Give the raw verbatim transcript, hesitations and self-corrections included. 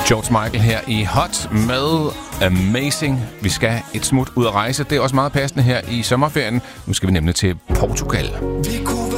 George Michael her i Hot med Amazing. Vi skal et smut ud at rejse. Det er også meget passende her i sommerferien. Nu skal vi nemlig til Portugal. Vi kunne